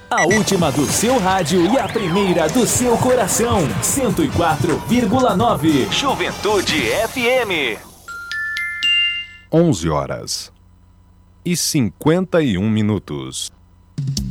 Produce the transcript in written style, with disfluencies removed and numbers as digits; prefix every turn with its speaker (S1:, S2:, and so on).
S1: A última do seu rádio e a primeira do seu coração. 104,9. Juventude FM.
S2: 11h51.